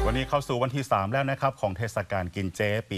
วันนี้เข้าสู่วันที่ 3 แล้วนะครับของเทศกาลกินเจปี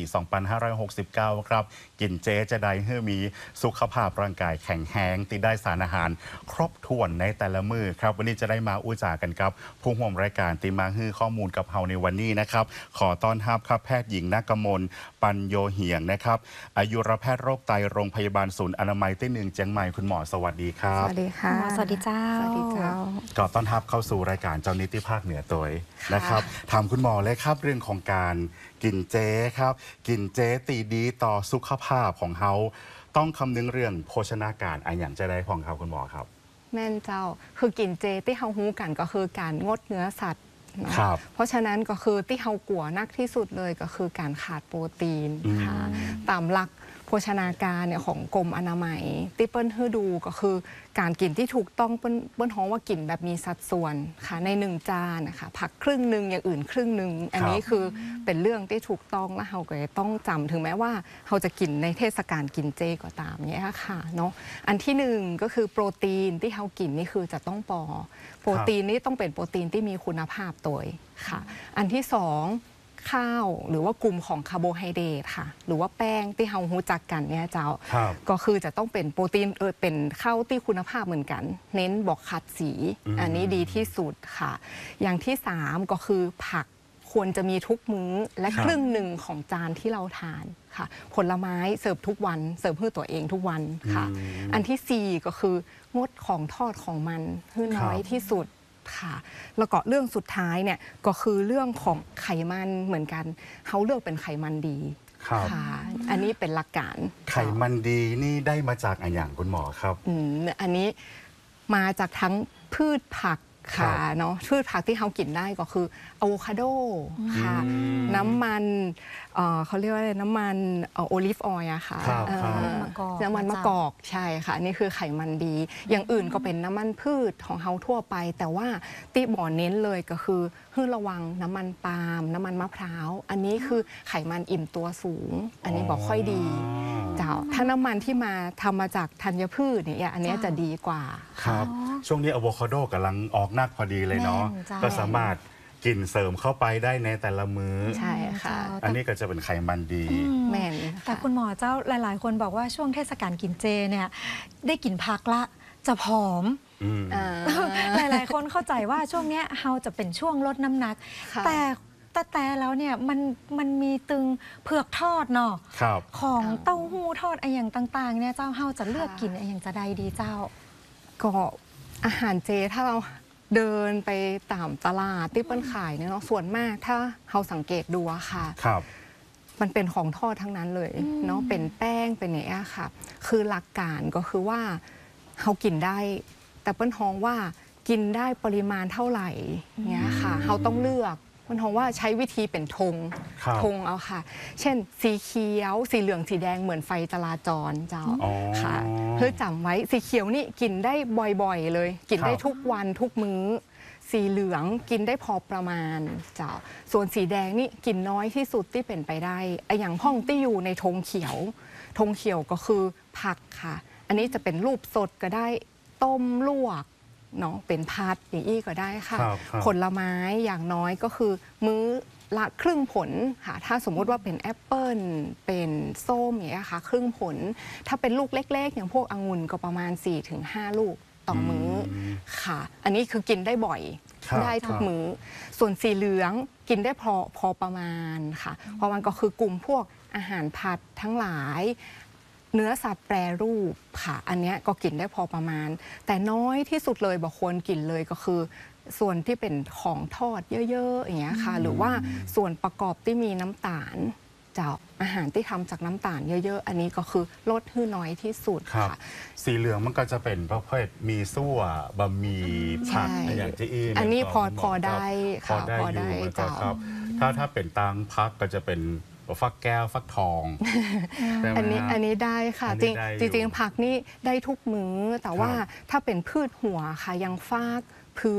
2569 ครับกินเจจะได้ให้มีสุขภาพร่างกายแข็งแรงติดได้สารอาหารครบถ้วนในแต่ละมื้อครับวันนี้จะได้มาอู้จากันครับผู้ร่วมรายการติมาฮื้อข้อมูลกับเฮาในวันนี้นะครับขอต้อนรับครับแพทย์หญิงนักมลปัญโยเหียงนะครับอายุรแพทย์โรคไตโรงพยาบาลศูนย์อนามัยที่1เจียงใหม่คุณหมอสวัสดีครับสวัสดีค่ะสวัสดีเจ้าสวัสดีเจ้าขอต้อนรับเข้าสู่รายการเจ้านิติภาคเหนือตัวนะครับถามคุณหมอเลยครับเรื่องของการกินเจครับกินเจตีดีต่อสุขภาพของเขาต้องคำนึงเรื่องโภชนาการอันอย่างจะได้ของเขาคุณหมอครับแม่นเจ้าคือกินเจที่เฮาฮู้กันก็คือการงดเนื้อสัตว์เพราะฉะนั้นก็คือที่เฮากลัวนักที่สุดเลยก็คือการขาดโปรตีนค่ะตามหลักโภชนาการเนี่ยของกรมอนามัยที่เปิ้ลให้ดูก็คือการกินที่ถูกต้องเปิ้ลฮ้องว่ากินแบบมีสัดส่วนค่ะใน1จานนะคะผักครึ่งหนึ่งอย่างอื่นครึ่งหนึ่งอันนี้คือเป็นเรื่องที่ถูกต้องและเราก็ต้องจำถึงแม้ว่าเราจะกินในเทศกาลกินเจก็ตามเนี่ยค่ะเนาะอันที่1ก็คือโปรตีนที่เรากินนี่คือจะต้องโปรตีนนี่ต้องเป็นโปรตีนที่มีคุณภาพตัวค่ะอันที่2ข้าวหรือว่ากลุ่มของคาร์โบไฮเดรตค่ะหรือว่าแป้งที่เรารู้จักกันเนี่ยเจ้าก็คือจะต้องเป็นโปรตีนเป็นข้าวที่คุณภาพเหมือนกันเน้นบอกขัดสีอันนี้ดีที่สุดค่ะอย่างที่3ก็คือผักควรจะมีทุกมื้อและครึ่งหนึ่งของจานที่เราทานค่ะผลไม้เสิร์ฟทุกวันเสิร์ฟเพื่อตัวเองทุกวันค่ะอันที่4ก็คืองดของทอดของมันให้น้อยที่สุดค่ะแล้วก็เรื่องสุดท้ายเนี่ยก็คือเรื่องของไขมันเหมือนกันเขาเลือกเป็นไขมันดีค่ะอันนี้เป็นหลักการไขมันดีนี่ได้มาจากอะไรอย่างคุณหมอครับอันนี้มาจากทั้งพืชผักค่ะเนาะพืชผักที่เขากินได้ก็คืออะโวคาโดค่ะน้ำมันเขาเรียกว่าน้ำมันโอลิฟออยล์อะค่ะน้ำมันมะกอกใช่ค่ะนี่คือไขมันดีอย่างอื่นก็เป็นน้ำมันพืชของเขาทั่วไปแต่ว่าที่บ่อเน้นเลยก็คือให้ระวังน้ำมันปาล์มน้ำมันมะพร้าวอันนี้คือไขมันอิ่มตัวสูงอันนี้บอกค่อยดีเจ้าถ้าน้ำมันที่มาทำมาจากธัญพืชเนี่ยอันนี้จะดีกว่าครับช่วงนี้อะโวคาโดกำลังออกนักพอดีเลยเนาะก็สามารถกินเสริมเข้าไปได้ในแต่ละมื้อใช่ค่ะอันนี้ก็จะเป็นไขมันดีแม่นแต่คุณหมอเจ้าหลายๆคนบอกว่าช่วงเทศกาลกินเจเนี่ยได้กินผักละจะผอมหลายๆคนเข้าใจว่าช่วงนี้เฮาจะเป็นช่วงลดน้ำหนักแต่แล้วเนี่ยมันมีตึงเผือกทอดเนาะของเต้าหู้ทอดอะไรอย่างต่างๆเนี่ยเจ้าเฮาจะเลือกกินอะไรอย่างจะได้ดีเจ้าก็อาหารเจถ้าเราเดินไปตามตลาดที่เปิ้ลขายเนี่ยเนาะส่วนมากถ้าเราสังเกตดูอะค่ะมันเป็นของทอดทั้งนั้นเลยเนาะเป็นแป้งเป็นอย่างนี้ค่ะคือหลักการก็คือว่าเรากินได้แต่เปิ้ลฮ้องว่ากินได้ปริมาณเท่าไหร่เนี่ยค่ะเราต้องเลือกมันท้องว่าใช้วิธีเป็นธงเอาค่ะเช่นสีเขียวสีเหลืองสีแดงเหมือนไฟจราจรเจ้าค่ะเพื่อจำไว้สีเขียวนี่กินได้บ่อยๆเลยกินได้ทุกวันทุกมื้อสีเหลืองกินได้พอประมาณเจ้าส่วนสีแดงนี่กินน้อยที่สุดที่เป็นไปได้อย่างห้องที่อยู่ในธงเขียวก็คือผักค่ะอันนี้จะเป็นรูปสดก็ได้ต้มลวกเนาะเป็นพัดอย่างอี้ก็ได้ค่ะผลไม้อย่างน้อยก็คือมื้อละครึ่งผลค่ะถ้าสมมติว่าเป็นแอปเปิ้ลเป็นส้มอย่างเงี้ยค่ะครึ่งผลถ้าเป็นลูกเล็กๆอย่างพวกองุ่นก็ประมาณ 4-5 ลูกต่อมื้อค่ะอันนี้คือกินได้บ่อยได้ทุกมื้อส่วนสีเหลืองกินได้พอประมาณค่ะเพราะมันก็คือกลุ่มพวกอาหารผัดทั้งหลายเนื้อสัตว์แปรรูปค่ะอันนี้ก็กินได้พอประมาณแต่น้อยที่สุดเลยบอกควรกินเลยก็คือส่วนที่เป็นของทอดเยอะๆอย่างเงี้ยค่ะหรือว่าส่วนประกอบที่มีน้ำตาลจากอาหารที่ทำจากน้ำตาลเยอะๆอันนี้ก็คือลดให้น้อยที่สุดค่ะสีเหลืองมันก็จะเป็นประเภทมีซั่วบะหมี่ผัดอย่างที่อันนี้พอได้ค่ะพอได้เจ้าถ้าเป็นตังพักก็จะเป็นฟักแก้วฟักทองอันนี้ได้ค่ะจริงผักนี่ได้ทุกมื้อแต่ว่าถ้าเป็นพืชหัวค่ะยังฟากเผือก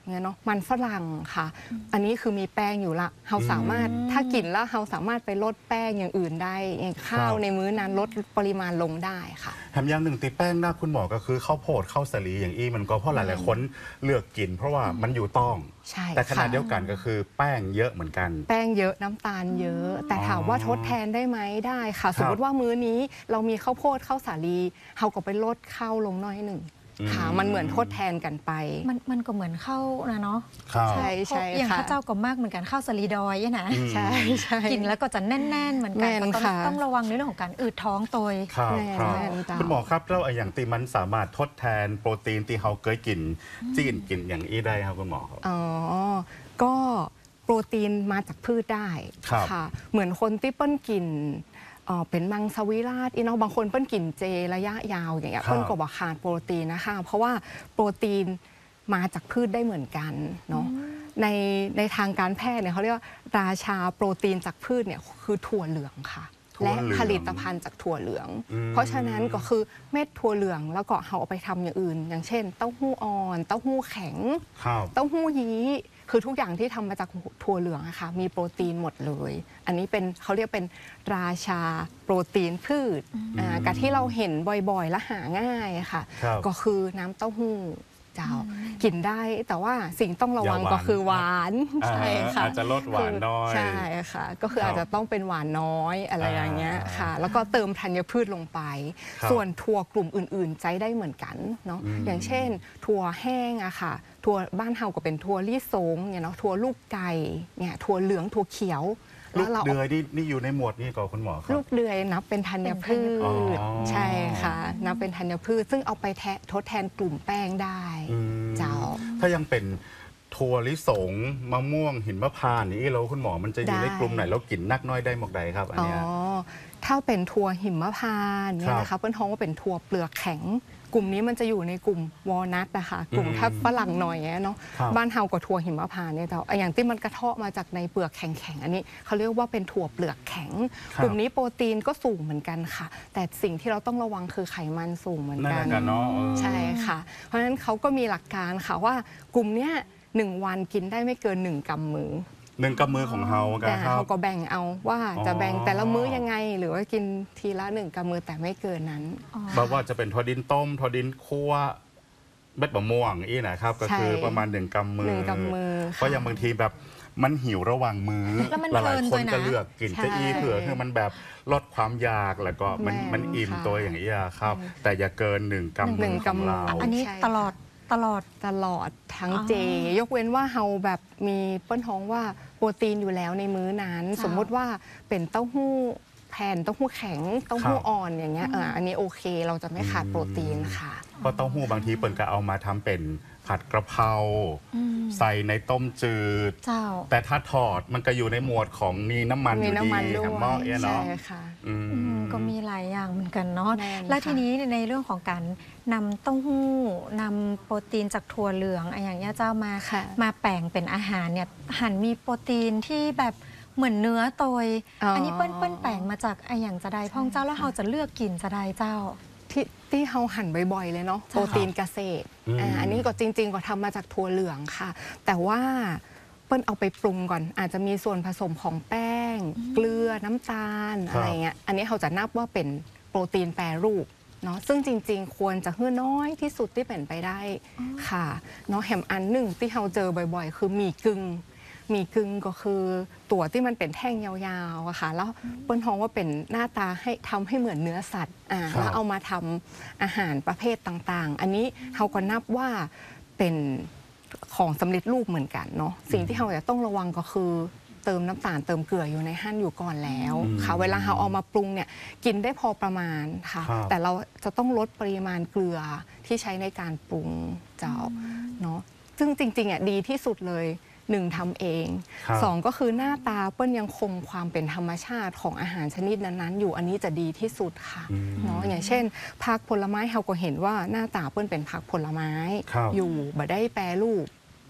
เนี่ยเนาะมันฝรั่งค่ะ อันนี้คือมีแป้งอยู่ละเราสามารถถ้ากินแล้วเราสามารถไปลดแป้งอย่างอื่นได้อย่างข้าวในมื้อนั้นลดปริมาณลงได้ค่ะแถมอย่างหนึ่งตีแป้งหน้าคุณหมอก็คือข้าวโพดข้าวสาลีอย่างอี้มันก็เพราะหลายๆคนเลือกกิน เพราะว่ามันอยู่ต้องใช่แต่ขนาดเดียวกันก็คือแป้งเยอะเหมือนกันแป้งเยอะน้ำตาลเยอะ แต่ถามว่าทดแทนได้ไหมได้ค่ะ สมมติว่ามื้อนี้เรามีข้าวโพดข้าวสาลีเราก็ไปลดข้าวลงน้อยหนึ่งค่ะมันเหมือนทดแทนกันไปมันก็เหมือนข้าวนะเนาะใช่ใช่อย่างค่ะข้าวเจ้าก็มากเหมือนกันข้าวสลีดอยนะใช่ใช่กินแล้วก็จะแน่นๆเหมือนกันต้องระวังในเรื่องของการอืดท้องตัวครับคุณหมอครับแล้วอย่างตีมันสามารถทดแทนโปรตีนที่เขาเคยกินกินอย่างอี้ได้ครับคุณหมอครับอ๋อก็โปรตีนมาจากพืชได้ค่ะเหมือนคนที่เปิ้ลกินเป็นมังสวิรัติเนาะบางคนเปิ้ลกินเจระยะยาวอย่างเงี้ยเปิ้ลก็บอกขาดโปรตีนนะคะเพราะว่าโปรตีนมาจากพืชได้เหมือนกันเนาะในทางการแพทย์เนี่ยเขาเรียกว่าราชาโปรตีนจากพืชเนี่ยคือถั่วเหลืองค่ะและผลิตภัณฑ์จากถั่วเหลืองเพราะฉะนั้นก็คือเม็ดถั่วเหลืองแล้วก็เอาไปทำอย่างอื่นอย่างเช่นเต้าหู้อ่อนเต้าหู้แข็งเต้าหู้ยี้คือทุกอย่างที่ทำมาจากถั่วเหลืองอะค่ะมีโปรตีนหมดเลยอันนี้เป็นเขาเรียกเป็นราชาโปรตีนพืชกับที่เราเห็นบ่อยๆและหาง่ายค่ะก็คือน้ำเต้าหู้เจ้ากินได้แต่ว่าสิ่งต้องระวังก็คือหวานใช่ค่ะอาจจะลดหวานน้อยใช่ค่ะก็คืออาจจะต้องเป็นหวานน้อยอะไรอย่างเงี้ยค่ะแล้วก็เติมธัญพืชลงไปส่วนถั่วกลุ่มอื่นๆใช้ได้เหมือนกันเนาะอย่างเช่นถั่วแห้งอะค่ะถั่วบ้านเฮาก็เป็นถั่วลิสงเนี่ยเนาะถั่วลูกไก่เนี่ยถั่วเหลืองถั่วเขียวลูกเดือยนี่อยู่ในหมวดนี่ก็คุณหมอครับลูกเดือยนับเป็นธัญพืชใช่ค่ะนับเป็นธัญพืชซึ่งเอาไปทดแทนกลุ่มแป้งได้เจ้าถ้ายังเป็นถั่วลิสงมะม่วงหินมะพร้าวนี่เราคุณหมอมันจะอยู่ในกลุ่มไหนแล้วกินนักน้อยได้หมดใดครับอันนี้ถ้าเป็นถั่วหิมพานต์เนี่ยนะคะเปิ้ลท้องว่าเป็นถั่วเปลือกแข็งกลุ่มนี้มันจะอยู่ในกลุ่มวอลนัทนะคะกลุ่มถ้าฝรั่งหน่อยเนาะบ้านเฮากับถั่วหิมพานต์เนี่ยแต่อย่างที่มันกระเทาะมาจากในเปลือกแข็งๆอันนี้เขาเรียกว่าเป็นถั่วเปลือกแข็งกลุ่มนี้โปรตีนก็สูงเหมือนกันค่ะแต่สิ่งที่เราต้องระวังคือไขมันสูงเหมือนกันใช่ค่ะเพราะฉะนั้นเขาก็มีหลักการค่ะว่ากลุ่มเนี้ย1 วันกินได้ไม่เกิน1 กำมือ 1 กำมือของเฮาแต่เขาก็แบ่งเอาว่าจะแบ่งแต่ละมื้อยังไงหรือว่ากินทีละ1 กำมือแต่ไม่เกินนั้นแบบว่าจะเป็นถั่วดินต้มถั่วดินคั่วเม็ดมะม่วงอีนะครับก็คือประมาณ1 กำมือเพราะอย่างบางทีแบบมันหิวระหว่างมื้อหลายคนก็เลือกกินจะอีเผื่อคือมันแบบลดความอยากแล้วก็มันอิ่มตัวอย่างนี้ครับแต่อย่าเกิน1 กำมือของเราอันนี้ตลอดทั้งเจยกเว้นว่าเฮาแบบมีเปิ้ลท้องว่าโปรตีนอยู่แล้วในมื้อนั้นสมมติว่าเป็นเต้าหู้แผ่นเต้าหู้แข็งเต้าหู้อ่อนอย่างเงี้ยอันนี้โอเคเราจะไม่ขาดโปรตีนค่ะเพราะเต้าหู้บางทีเปิ้ลก็เอามาทำเป็นผัดกระเพราใส่ในต้มจืดแต่ถ้าทอดมันก็อยู่ในหมวดของมีน้ำมันอยู่ดีครับหม้อเนาะก็มีหลายอย่างเหมือนกันเนาะและทีนี้ในเรื่องของการนำเต้าหู้นำโปรตีนจากถั่วเหลืองอย่างนี้เจ้ามาแปลงเป็นอาหารเนี่ยหันมีโปรตีนที่แบบเหมือนเนื้อโตยอันนี้เปิ้ลแปลงมาจากอย่างจะได้พ่องเจ้าแล้วเราจะเลือกกินจะได้เจ้าที่เฮาหั่นบ่อยๆเลยเนาะโปรตีนเกษตรอันนี้ก็จริงๆก็ทำมาจากถั่วเหลืองค่ะแต่ว่าเปิ้ลเอาไปปรุงก่อนอาจจะมีส่วนผสมของแป้งเกลือน้ำตาลอะไรเงี้ยอันนี้เขาจะนับว่าเป็นโปรตีนแปรรูปเนาะซึ่งจริงๆควรจะให้น้อยที่สุดที่เป็นไปได้ค่ะเนาะแฮมอันหนึ่งที่เฮาเจอบ่อยๆคือหมี่กึ่งก็คือตัวที่มันเป็นแท่งยาวๆอะค่ะแล้วเปิ้ลท้องว่าเป็นหน้าตาให้ทำให้เหมือนเนื้อสัตว์แล้วเอามาทำอาหารประเภทต่างๆอันนี้เขาก็นับว่าเป็นของสำเร็จรูปเหมือนกันเนาะสิ่งที่เราจะต้องระวังก็คือเติมน้ำตาลเติมเกลืออยู่ในหั่นอยู่ก่อนแล้วค่ะเวลาเราเอามาปรุงเนี่ยกินได้พอประมาณค่ะแต่เราจะต้องลดปริมาณเกลือที่ใช้ในการปรุงเจ้าเนาะซึ่งจริงๆดีที่สุดเลย1ทำเอง2ก็คือหน้าตาเปิ้ลยังคงความเป็นธรรมชาติของอาหารชนิดนั้นๆอยู่อันนี้จะดีที่สุดค่ะเนาะอย่างเช่นผักผลไม้เราก็เห็นว่าหน้าตาเปิ้ลเป็นผักผลไม้อยู่บ่ได้แปรรูป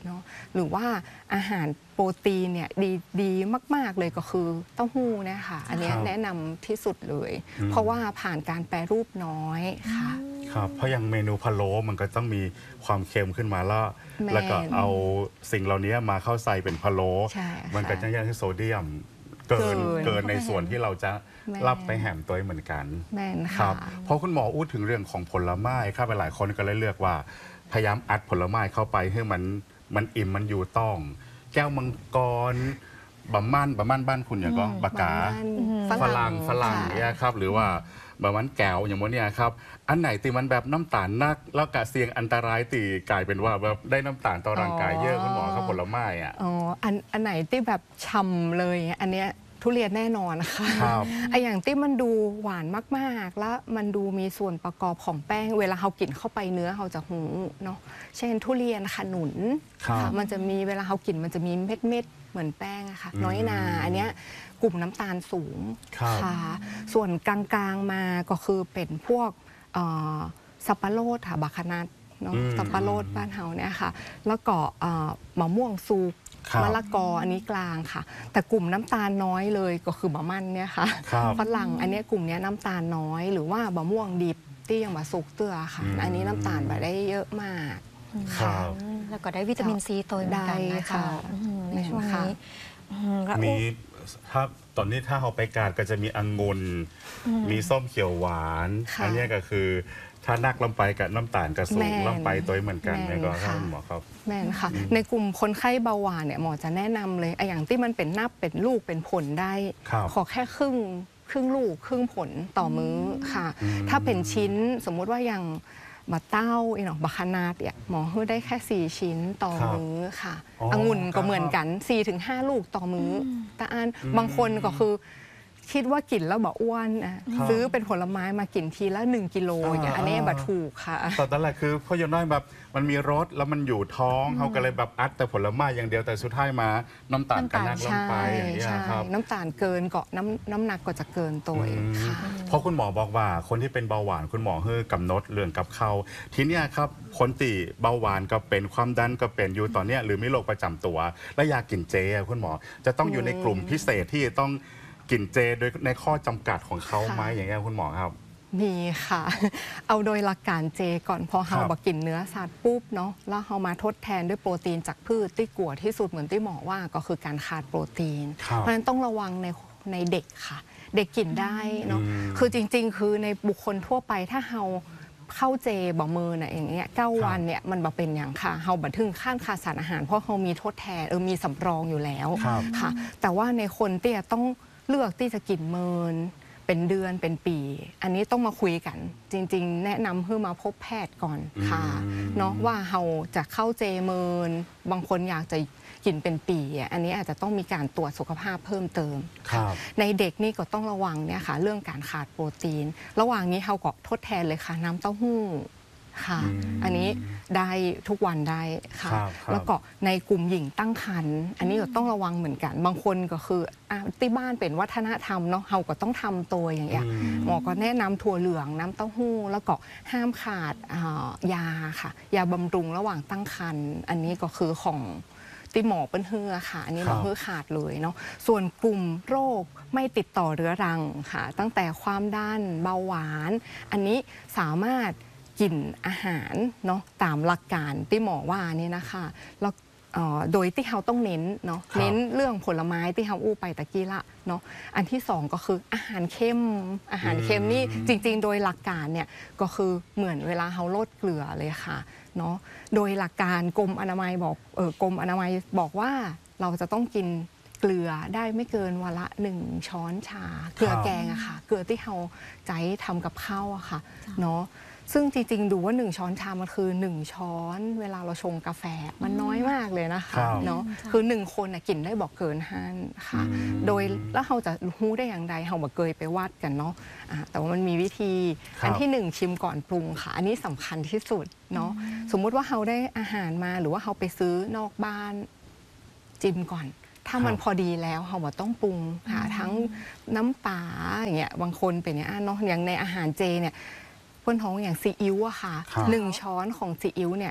เนาะหรือว่าอาหารโปรตีนเนี่ยดีมากๆเลยก็คือเต้าหู้เนี่ยค่ะอันนี้แนะนำที่สุดเลย เพราะว่าผ่านการแปรรูปน้อยค่ะครับเพราะอย่างเมนูพะโล้มันก็ต้องมีความเค็มขึ้นมาแล้วก็เอาสิ่งเหล่านี้มาเข้าใส่เป็นพะโล้มันก็จะยังให้โซเดียมเกินในส่วนที่เราจะรับไปแหมตัวเหมือนกันครับเพราะคุณหมอพูดถึงเรื่องของผลไม้ครับหลายคนก็เลยเลือกว่าพยายามอัดผลไม้เข้าไปให้มันอิ่มมันอยู่ต้องแก้วมังกรบะมั่นบ้านคุณอย่างก็บะกาฝรั่งเนี่ยครับหรือว่าบะมันแก้วอย่างโมเนี่ยครับอันไหนตีมันแบบน้ำตาลนักแล้วกะเสี่ยงอันตรายตีกลายเป็นว่าแบบได้น้ำตาลต่อร่างกายเยอะคุณหมอครับผลไม้อ่ะอันไหนที่แบบช่ำเลยอันเนี้ยทุเรียนแน่นอนค่ะไออย่างที่มันดูหวานมากๆแล้วมันดูมีส่วนประกอบของแป้งเวลาเรากินเข้าไปเนื้อเราจะหูเนาะเช่นทุเรียนขนุนมันจะมีเวลาเรากินมันจะมีเม็ดเหมือนแป้งอะค่ะน้อยนาอันเนี้ยกลุ่มน้ำตาลสูงค่ะส่วนกลางๆมาก็คือเป็นพวกสับปะรดค่ะบัคนาดเนาะสับปะรดบ้านเฮาเนี่ยค่ะแล้วก็มะม่วงสุกมะละกออันนี้กลางค่ะแต่กลุ่มน้ำตาลน้อยเลยก็คือมะมันเนี่ยค่ะฝรั่งอันนี้กลุ่มนี้น้ำตาลน้อยหรือว่ามะม่วงดิบที่ยังมาสุกเตื้อค่ะอันนี้น้ำตาลไปได้เยอะมากค่ะแล้วก็ได้วิตามินซีตัวเหมือนกันนะคะในช่วงนี้มีถ้าตอนนี้ถ้าเราไปการก็จะมีองุ่นมีส้มเขียวหวานอันนี้ก็คือถ้านักลำไปกับน้ำตาลกระสูงลำไปตัวเหมือนกันนะก็ท่านหมอครับแม่นค่ะในกลุ่มคนไข้เบาหวานเนี่ยหมอจะแนะนำเลยอย่างที่มันเป็นนับเป็นลูกเป็นผลได้ขอแค่ครึ่งลูกครึ่งผลต่อมื้อค่ะถ้าเป็นชิ้นสมมุติว่าอย่างบะเต้าบะคานาดเนี่ยหมอให้ได้แค่4ชิ้นต่อมื้อค่ะองุ่นก็เหมือนกัน 4-5 ลูกต่อมื้อแต่บางคนก็คือคิดว่ากินแล้วแบบอ้วนซื้อเป็นผลไม้มากินทีละ1 กิโลอย่างอันนี้แบบถูกค่ะตอนแรกคือพ่อยังน้อยแบบมันมีรสแล้วมันอยู่ท้องเขาก็เลยแบบอัดแต่ผลไม้อย่างเดียวแต่สุดท้ายมาน้ำตาลกันนักลงไปอย่างนี้ครับน้ำตาลเกินเกาะน้ำหนักก็จะเกินตัวค่ะเพราะคุณหมอบอกว่าคนที่เป็นเบาหวานคุณหมอให้กำหนดเรื่องกับเขาทีเนี้ยครับคนที่เบาหวานก็เป็นความดันก็เป็นอยู่ตอนเนี้ยหรือมีโรคประจำตัวและอยากกินเจคุณหมอจะต้องอยู่ในกลุ่มพิเศษที่ต้องกินเจโดยในข้อจำกัดของเขาไหมอย่างเงี้ยคุณหมอครับมีค่ะเอาโดยหลักการเจก่อนพอเฮาบอกกินเนื้อสัตว์ปุ๊บเนาะแล้วเฮามาทดแทนด้วยโปรตีนจากพืชที่กลัวที่สุดเหมือนที่หมอว่าก็คือการขาดโปรตีนเพราะฉะนั้นต้องระวังในเด็กค่ะเด็กกินได้เนาะคือจริงๆคือในบุคคลทั่วไปถ้าเฮาเข้าเจบ่มือน่ะอย่างเงี้ย9 วันเนี่ยมันบ่เป็นอย่างค่ะเฮาบันทึงขั้นขาดสารอาหารเพราะเฮามีทดแทนมีสำรองอยู่แล้วค่ะแต่ว่าในคนเตี้ยต้องเลือกที่จะกินเมินเป็นเดือนเป็นปีอันนี้ต้องมาคุยกันจริงๆแนะนำให้มาพบแพทย์ก่อนค่ะเนาะว่าเราจะเข้าเจเมินบางคนอยากจะกินเป็นปีอันนี้อาจจะต้องมีการตรวจสุขภาพเพิ่มเติมในเด็กนี่ก็ต้องระวังเนี่ยค่ะเรื่องการขาดโปรตีนระหว่างนี้เราก็ทดแทนเลยค่ะน้ำเต้าหู้ค่ะอันนี้ได้ทุกวันได้ค่ะแล้วก็ในกลุ่มหญิงตั้งครรภ์อันนี้ก็ต้องระวังเหมือนกันบางคนก็คือที่บ้านเป็นวัฒนธรรมเนาะเราก็ต้องทำตัวอย่างเงี้ยหมอก็แนะนำถั่วเหลืองน้ำเต้าหู้แล้วก็ห้ามขาดยาค่ะยาบำรุงระหว่างตั้งครรภ์อันนี้ก็คือของที่หมอเป็นเฮือค่ะอันนี้หมอเฮือขาดเลยเนาะส่วนกลุ่มโรคไม่ติดต่อเรื้อรังค่ะตั้งแต่ความดันเบาหวานอันนี้สามารถกินอาหารเนาะตามหลักการที่หมอว่านี่นะคะแล้วโดยที่เขาต้องเน้นเนาะเน้นเรื่องผลไม้ที่เขาอู้ไปตะกี้ละเนาะอันที่2ก็คืออาหารเค็มนี่จริงๆโดยหลักการเนี่ยก็คือเหมือนเวลาเขาลดเกลือเลยค่ะเนาะโดยหลักการกรมอนามัยบอกว่าเราจะต้องกินเกลือได้ไม่เกินวันละ1 ช้อนชาเกลือแกงอะค่ะเกลือที่เขาใช้ทำกับข้าวอะค่ะเนาะซึ่งจริงๆดูว่า1 ช้อนชามันคือ1 ช้อนเวลาเราชงกาแฟมันน้อยมากเลยนะคะเนาะคือ1 คนกินได้บอกเกิน5ค่ะโดยแล้วเราจะรู้ได้อย่างไรเราบอกเคยไปวัดกันเนาะแต่ว่ามันมีวิธีอันที่1ชิมก่อนปรุงค่ะอันนี้สำคัญที่สุดเนาะสมมุติว่าเราได้อาหารมาหรือว่าเราไปซื้อนอกบ้านจิ้มก่อนถ้ามันพอดีแล้วเราบอกต้องปรุงหาทั้งน้ำปลาอย่างเงี้ยบางคนเป็นอย่างเนาะอย่างในอาหารเจเนี่ยเพื่อนท้องอย่างซีอิ๊วอะค่ะ1 ช้อนของซีอิ๊วเนี่ย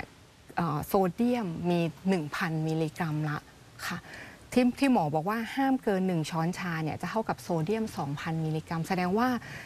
โซเดียมมี 1,000 มิลลิกรัมละค่ะที่หมอบอกว่าห้ามเกิน 1 ช้อนชาเนี่ยจะเท่ากับโซเดียม 2,000 มิลลิกรัมแสดงว่า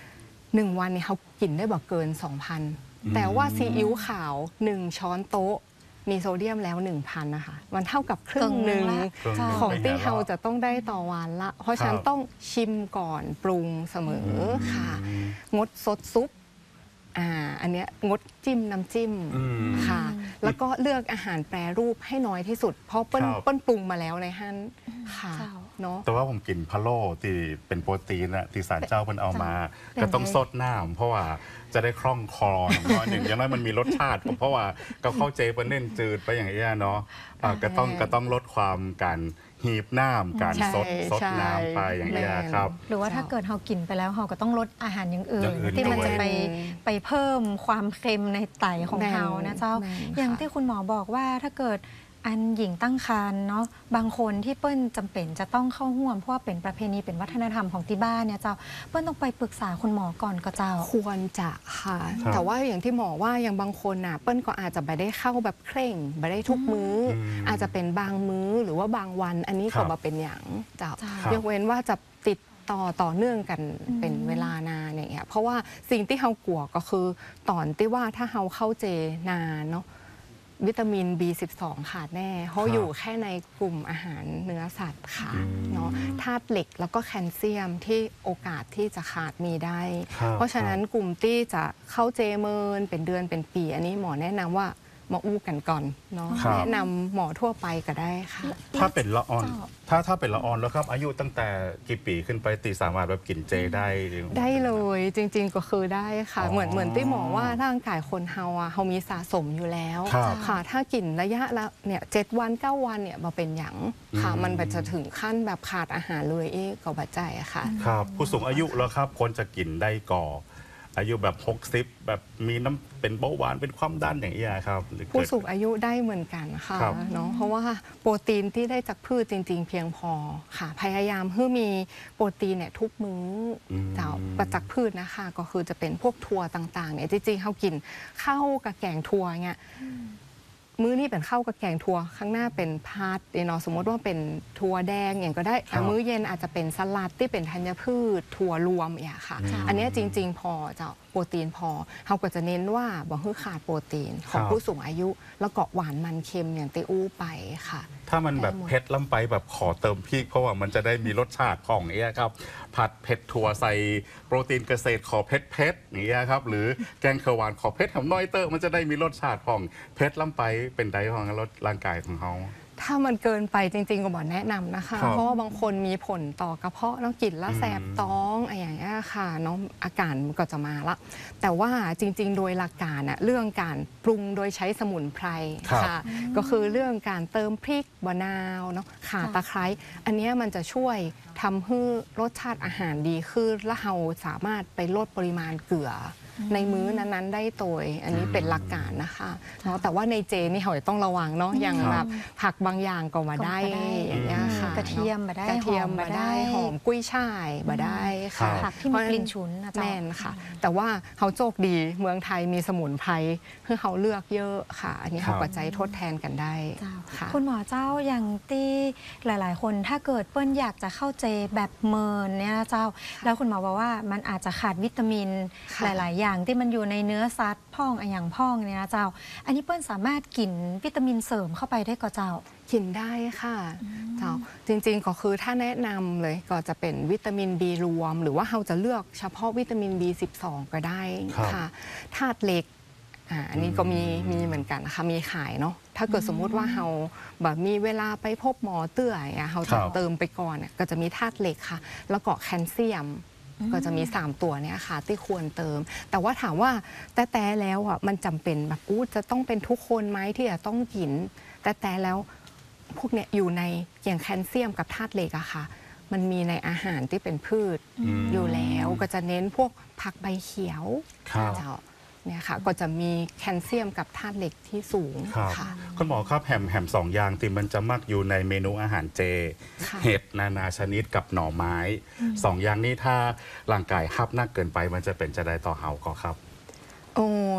1 วันเนี่ยเขากินได้บ่เกิน 2,000 แต่ว่าซีอิ๊วขาว 1 ช้อนโต๊ะมีโซเดียมแล้ว 1,000 นะคะมันเท่ากับครึ่งหนึ่งของที่เราจะต้องได้ต่อวันละเพราะฉะนั้นต้องชิมก่อนปรุงเสมอค่ะงดซดซุปอันเนี้ยงดจิ้มน้ำจิ้มค่ะแล้วก็เลือกอาหารแปรรูปให้น้อยที่สุดเพราะเปิ้ลปรุงมาแล้วในฮั่นค่ะเนาะแต่ว่าผมกินพะโล้ที่เป็นโปรตีนอะที่ศาลเจ้าเพิ่นเอามาก็ต้องซดน้ำเพราะว่าจะได้คล่องคอน้อยหนึ่งอย่างน้อยมันมีรสชาติเพราะว่าก็เข้าใจเปิ้ลเน้นจืดไปอย่างนี้เนาะก็ต้องลดความการหีบน้ำการซดน้ำไปอย่างนี้ครับหรือว่าถ้าเกิดเรากินไปแล้วเราก็ต้องลดอาหารอย่างอื่นที่มันจะไปเพิ่มความเค็มในไตของเรานะเจ้าอย่างที่คุณหมอบอกว่าถ้าเกิดอันหญิงตั้งครรภ์เนาะบางคนที่เปิ้ลจำเป็นจะต้องเข้าร่วมเพราะว่าเป็นประเพณีเป็นวัฒนธรรมของที่บ้านเนี่ยเจ้าเปิ้ลต้องไปปรึกษาคุณหมอก่อนก็เจ้าควรจะค่ะแต่ว่าอย่างที่หมอว่าอย่างบางคนน่ะเปิ้ลก็อาจจะไม่ได้เข้าแบบเคร่งไม่ได้ทุกมื้ออาจจะเป็นบางมื้อหรือว่าบางวันอันนี้ก็มาเป็นอย่างเจ้ายกเว้นว่าจะติดต่อเนื่องกันเป็นเวลานานอย่างเงี้ยเพราะว่าสิ่งที่เรากลัวก็คือตอนที่ว่าถ้าเราเข้าเจนานเนาะวิตามิน B12 ขาดแน่เพราะอยู่แค่ในกลุ่มอาหารเนื้อสัตว์ค่ะเนาะธาตุเหล็กแล้วก็แคลเซียมที่โอกาสที่จะขาดมีได้เพราะฉะนั้นกลุ่มที่จะเข้าเจเมินเป็นเดือนเป็นปีอันนี้หมอแนะนำว่ามาอู้กันก่อนเนาะแนะนำหมอทั่วไปก็ได้ค่ะถ้าเป็นละออนถ้าเป็นละออนแล้วครับอายุตั้งแต่กี่ปีขึ้นไปตีสามารถแบบกินเจได้เลยจริงๆก็คือได้ค่ะเหมือนที่หมอว่าร่างกายคนเฮาเขามีสะสมอยู่แล้วค่ะถ้ากินระยะละเนี่ย7 วัน 9 วันเนี่ยมาเป็นอย่างค่ะมันจะถึงขั้นแบบขาดอาหารเลยก็บาดใจค่ะครับผู้สูงอายุแล้วครับควรจะกินได้ก่ออายุแบบ60แบบมีน้ำเป็นเบาหวานเป็นความดันอย่างนี้ครับผู้สูงอายุได้เหมือนกันค่ะเนาะเพราะว่าโปรตีนที่ได้จากพืชจริงๆเพียงพอค่ะพยายามให้มีโปรตีนเนี่ยทุกมื้อจากพืชนะคะก็คือจะเป็นพวกถั่วต่างๆเนี่ยจริงๆเขากินข้าวกับแกงถั่วเงี้ยมื้อนี้เป็นข้าวกับแกงถั่วข้างหน้าเป็นพาสเนาะสมมติว่าเป็นถั่วแดงอย่างก็ได้มื้อเย็นอาจจะเป็นสลัดที่เป็นธัญพืชถั่วรวมอย่างค่ะอันนี้จริงๆพอจะโปรตีนพอเขาก็จะเน้นว่าบ่ให้ขาดโปรตีนของผู้สูงอายุแล้วก็หวานมันเค็มอย่างตีอู้ไปค่ะถ้ามันแบบเผ็ดล้ำไปแบบขอเติมพริกเพราะว่ามันจะได้มีรสชาติของเนี้ยครับผัดเผ็ดถั่วใส่โปรตีนเกษตรขอเผ็ดอย่างเงี้ยครับหรือแกงเขียวหวานขอเผ็ดหอมน้อยเตอร์มันจะได้มีรสชาติของเผ็ดล้ำไปเป็นไดของรสร่างกายของเขาถ้ามันเกินไปจริงๆก็บอกแนะนำนะคะเพราะว่าบางคนมีผลต่อกระเพาะแล้วกินแล้วแสบท้องอะไรอย่างเงี้ยค่ะน้องอาการมันก็จะมาละแต่ว่าจริงๆโดยหลักการอะเรื่องการปรุงโดยใช้สมุนไพรค่ะก็คือเรื่องการเติมพริกมะนาวเนาะข่าตะไคร้อันนี้มันจะช่วยทำให้รสชาติอาหารดีขึ้นและเราสามารถไปลดปริมาณเกลือในมื้อนั้นๆได้โดยอันนี้เป็นหลักการนะคะเนาะแต่ว่าในเจนี่เขาต้องระวังเนาะอย่างแบบผักบางอย่างก็มาได้อย่างเงี้ยค่ะกระเทียมมาได้กระเทียมมาได้หอมกุ้ยช่ายมาได้ค่ะผักที่มีกลิ่นฉุนนะจ๊ะแน่นค่ะแต่ว่าเขาโชคดีเมืองไทยมีสมุนไพรเพื่อเขาเลือกเยอะค่ะอันนี้เขาก็ใจทดแทนกันได้ค่ะคุณหมอเจ้าอย่างที่หลายๆคนถ้าเกิดเปิ้ลอยากจะเข้าเจแบบเมินเนี่ยเจ้าแล้วคุณหมอบอกว่ามันอาจจะขาดวิตามินหลายๆอย่างที่มันอยู่ในเนื้อสัตว์พ่องอย่างพ่องเนี่ยเจ้าอันนี้เปิ้ลสามารถกินวิตามินเสริมเข้าไปได้ก็เจ้ากินได้ค่ะเจ้าจริงๆก็คือถ้าแนะนำเลยก็จะเป็นวิตามิน B รวมหรือว่าเราจะเลือกเฉพาะวิตามิน B12 ก็ได้ค่ะธาตุเหล็กอันนี้ก็มีเหมือนกันนะคะมีขายเนาะถ้าเกิดสมมุติว่าเราแบบมีเวลาไปพบหมอเตื้อยเราจะเติมไปก่อนก็จะมีธาตุเหล็กค่ะแล้วก็แคลเซียมก็จะมี3ตัวเนี่ยค่ะที่ควรเติมแต่ว่าถามว่าแต่แล้วอ่ะมันจำเป็นแบบจะต้องเป็นทุกคนไหมที่จะต้องกินแต่แล้วพวกเนี้ยอยู่ในอย่างแคลเซียมกับธาตุเหล็กอะค่ะมันมีในอาหารที่เป็นพืชอยู่แล้วก็จะเน้นพวกผักใบเขียวเนี่ยค่ะก็จะมีแคลเซียมกับธาตุเหล็กที่สูงค่ะคุณหมอครับแฮม2 อย่างที่มันจะมักอยู่ในเมนูอาหารเจเห็ดนานาชนิดกับหน่อไม้2 อย่างนี้ถ้าร่างกายฮับนักเกินไปมันจะเป็นจะได้ต่อเฮาก็ครับโอ้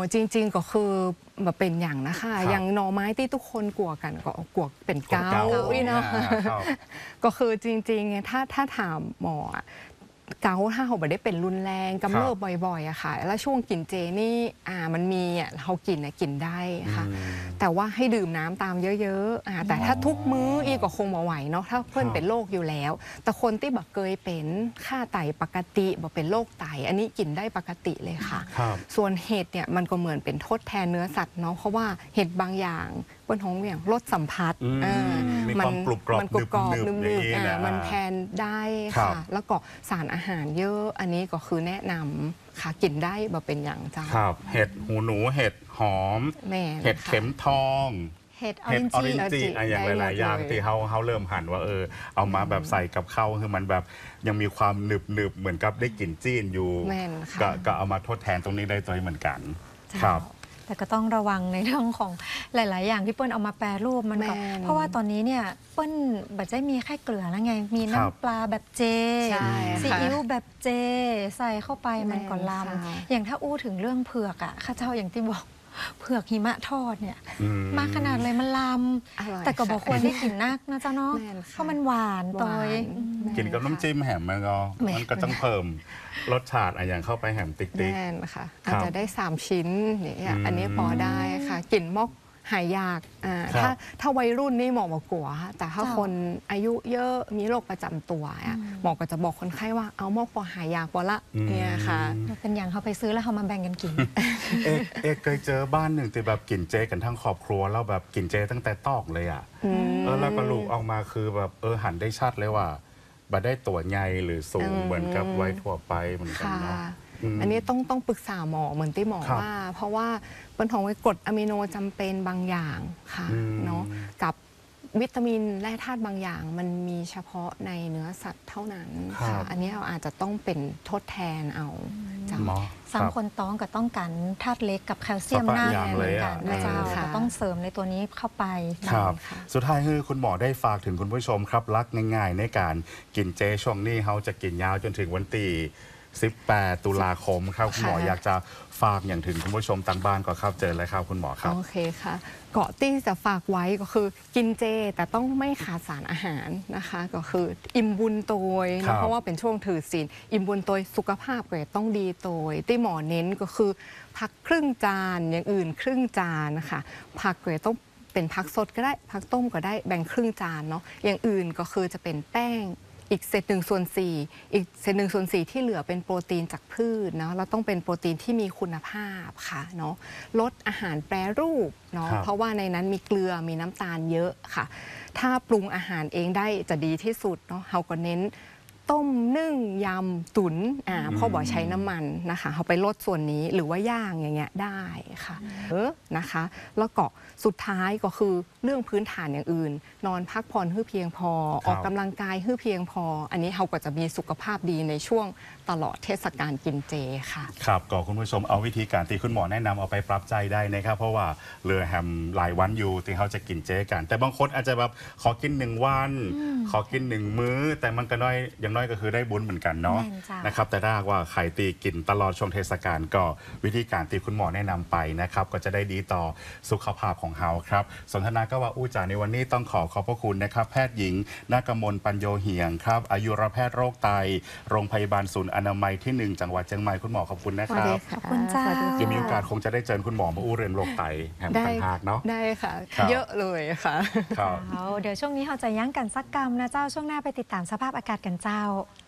จริงๆก็คือแบบเป็นอย่างนะคะครับอย่างหน่อไม้ที่ทุกคนกลัวกันก็กลัวเป็นเกาเกาอีเนาะครับก็คือจริงๆถ้าถามหมออะเกาถ้าเขาไม่ได้เป็นรุนแรงกำเริบบ่อยๆอะค่ะแล้วช่วงกินเจนี่มันมีอะเรากินกินได้ค่ะ แต่ว่าให้ดื่มน้ำตามเยอะๆแต่ถ้าทุกมื้ออีกก็คงมาไหวเนาะถ้าเพื่อนเป็นโรคอยู่แล้ว แต่คนที่แบบเคยเป็นค่าไตปกติบอกเป็นโรคไตอันนี้กินได้ปกติเลยค่ะครับส่วนเห็ดเนี่ยมันก็เหมือนเป็นทดแทนเนื้อสัตว์เนาะเพราะว่าเห็ดบางอย่างบนท้องอย่างรสสัมผัสมีความกรุบกรอบมันกรุบกรอบหนึนึบบ ๆอย่างนี้นะมันแทนได้ครัค่ะบแล้วก็สารอาหารเยอะอันนี้ก็คือแนะนำค่ะกินได้แบบเป็นอย่างเจ้าครับเห็ดหูหนูเห็ดหอมแม่นเห็ดค่ะเข็มทองเห็ดออเห็ดรินออจีรินจีได้อย่างหลายๆอย่างหมดเลยที่เขาเริ่มหันว่าเอามาแบบใส่กับข้าวคือมันแบบยังมีความหนึบๆเหมือนกับได้กลิ่นจีนอยู่แม่นค่ะก็เอามาทดแทนตรงนี้ได้ตัวเหมือนกันเจ้าครับแต่ก็ต้องระวังในเรื่องของหลาย ๆ อย่างที่เปิ้ลเอามาแปรรูปมันก็แม่นเพราะว่าตอนนี้เนี่ยเปิ้ลบัดใจมีแค่เกลือแล้วไง มีครับน้ำปลาแบบเจใช่ซีค่ะอิ๊วแบบเจ ใส่เข้าไปมันก็ลแม่นค่ะำอย่างถ้าอู้ถึงเรื่องเผือกอ่ะข้าเจ้าอย่างที่บอกเผือกหิมะทอดเนี่ย มากขนาดเลยมันลอร่อยำแต่ก็บอกควรได้กินนักนะจ๊ะเนาะแม่นค่ะเพราะมันหวานหวานตอยแม่กินกับน้ำจิ้มแหมมันก็แม่มันก็ต้องเพิ่มรสชาติอะไรอย่างเข้าไปแหมติ๊กแน่นค่ะครับอาจจะได้ 3 ชิ้นอย่างเงี้ยอืมอันนี้พอได้ค่ะกลิ่นมอกหายยากครับถ้าวัยรุ่นนี่หมอบอกกลัวค่ะแต่ถ้าเจ้าคนอายุเยอะมีโรคประจำตัวหมอก็จะบอกคนไข้ว่าเอามอกพอหายยากพอละเนี่ยค่ะเป็นอย่างเขาไปซื้อแล้วเขามาแบ่งกันกินเอกเคยเจอบ้านหนึ่งที่แบบกินเจกันทั้งครอบครัวแล้วแบบกินเจตั้งแต่ตอกเลยอ่ะแล้วก็ลูกออกมาคือแบบหันได้ชัดเลยว่าบ่ได้ตัวใหญ่หรือสูงเหมือนกับไว้ทั่วไปเหมือนกันค่ะเนาะมอันนี้ต้องปรึกษาหมอเหมือนที่หมอครับว่า เพราะว่าเป็นของไว้กรดอะมิโนจำเป็นบางอย่างค่ะอืมเนาะกับวิตามินและธาตุบางอย่าง มันมีเฉพาะในเนื้อสัตว์เท่านั้นค่ะอันนี้เราอาจจะต้องเป็นทดแทนเอาจ้ะหมอสามรับคนต้องก็ต้องการธาตุเหล็กกับแคลเซียมสภาพหน้าอย่างเลยอะนะเจ้าค่ะก็ต้องเสริมในตัวนี้เข้าไปครับค่ะสุดท้ายคือคุณหมอได้ฝากถึงคุณผู้ชมครับรักง่ายๆ ในการกินเจช่วงนี้เขาจะกินยาวจนถึงวันที่18 ตุลาคมครับคุณหมอค่ะอยากจะฝากอย่างถึงคุณผู้ชมทางบ้านก็ครับเจอเลยครับคุณหมอครับโอเคค่ะ เกาะที่จะฝากไว้ก็คือกินเจแต่ต้องไม่ขาดสารอาหารนะคะ ก็คืออิ่มบุญโตยครับนะเพราะว่าเป็นช่วงถือศีลอิ่มบุญโตยสุขภาพก็ต้องดีโตยที่หมอเน้นก็คือผักครึ่งจานอย่างอื่นครึ่งจานนะคะผักก็ต้องเป็นผักสดก็ได้ผักต้มก็ได้แบ่งครึ่งจานเนาะอย่างอื่นก็คือจะเป็นแป้งอีกเศษ1/4อีกเศษ1/4ที่เหลือเป็นโปรตีนจากพืชเนาะเราต้องเป็นโปรตีนที่มีคุณภาพค่ะเนาะลดอาหารแปรรูปเนาะครับเพราะว่าในนั้นมีเกลือมีน้ำตาลเยอะค่ะ ถ้าปรุงอาหารเองได้จะดีที่สุดเนาะเราก็เน้นต้มนึ่งยำตุ๋นพอบ่ใช้น้ำมันนะคะเราไปลดส่วนนี้หรือว่าย่างอย่างเงี้ยได้ค่ะนะคะ แล้วก็สุดท้ายก็คือเรื่องพื้นฐานอย่างอื่น นอนพักผ่อนให้เพียงพอครับออกกำลังกายให้เพียงพอ อันนี้เราก็จะมีสุขภาพดีในช่วงตลอดเทศกาลกินเจค่ะครับก็คุณผู้ชมเอาวิธีการที่คุณหมอแนะนำเอาไปปรับใจได้นะครับ เพราะว่าเรือแฮมหลายวันอยู่ที่เขาจะกินเจกัน แต่บางคนอาจจะแบบขอกิน1 วัน ขอกิน1 มื้อ แต่มันก็น้อยอย่างน้อยก็คือได้บุญเหมือนกันเนาะแม่นจ้ะนะครับแต่ถ้าหากว่าใครตีกินตลอดช่วงเทศกาลก็วิธีการที่คุณหมอแนะนำไปนะครับก็จะได้ดีต่อสุขภาพของเราครับสนทนาก็ว่าอู้จ่าในวันนี้ต้องขอบพระคุณนะครับแพทย์หญิงนากมลปัญโยเหียงครับอายุรแพทย์โรคไตโรงพยาบาลศูนย์อนามัยที่ 1 จังหวัดเชียงใหม่คุณหมอขอบคุณนะครับขอบคุณเจ้าสวัสดีเดี๋ยวมีค่ะโอกาสคงจะได้เจอคุณหมอมาอู้เรื่องโรคไตแห่งต่างหากเนาะได้ค่ะครับเยอะเลยค่ะครับเดี๋ยวช่วงนี้เราจะยั้งกันสักกรรมนะเจ้าช่วงหน้าไปติดตามสภาพอากาศกันเจ้า